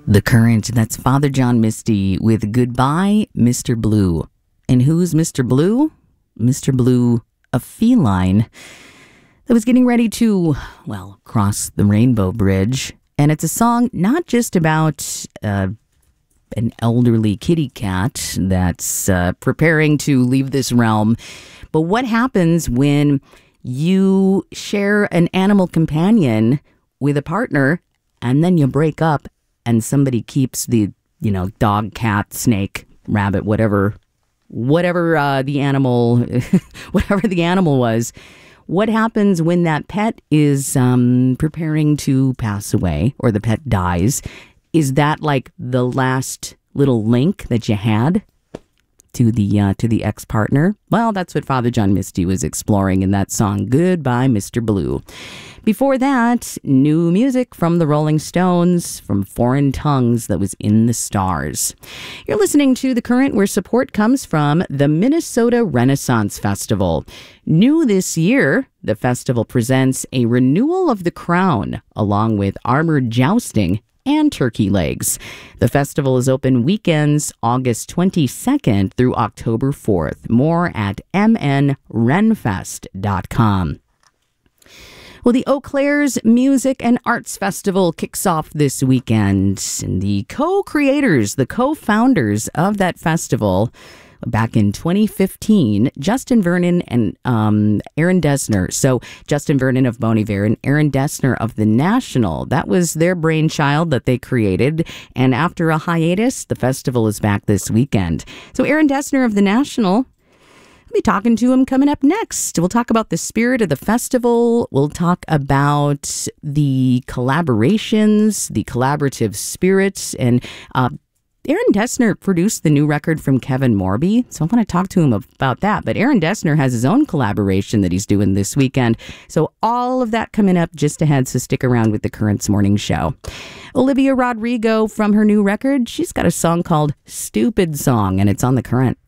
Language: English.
The Current, that's Father John Misty with Goodbye, Mr. Blue. And who's Mr. Blue? Mr. Blue, a feline that was getting ready to, well, cross the Rainbow Bridge. And it's a song not just about an elderly kitty cat that's preparing to leave this realm, but what happens when you share an animal companion with a partner and then you break up and somebody keeps the, dog, cat, snake, rabbit, whatever the animal, whatever the animal was. What happens when that pet is preparing to pass away or the pet dies? Is that like the last little link that you had to the ex-partner? Well, that's what Father John Misty was exploring in that song, Goodbye, Mr. Blue. Before that, new music from the Rolling Stones, from Foreign Tongues, that was In the Stars. You're listening to The Current, where support comes from the Minnesota Renaissance Festival. New this year, the festival presents a renewal of the crown, along with armored jousting and turkey legs. The festival is open weekends, August 22nd through October 4th. More at mnrenfest.com. Well, the Eau Claire's Music and Arts Festival kicks off this weekend. And the co-creators, the co-founders of that festival, back in 2015, Justin Vernon and Aaron Dessner. So Justin Vernon of Bon Iver and Aaron Dessner of The National. That was their brainchild that they created. And after a hiatus, the festival is back this weekend. So Aaron Dessner of The National, I'll be talking to him coming up next. We'll talk about the spirit of the festival. We'll talk about the collaborations, the collaborative spirits, and Aaron Dessner produced the new record from Kevin Morby, so I want to talk to him about that. But Aaron Dessner has his own collaboration that he's doing this weekend. So all of that coming up just ahead, so stick around with the Currents Morning Show. Olivia Rodrigo, from her new record, she's got a song called Stupid Song, and it's on The Current.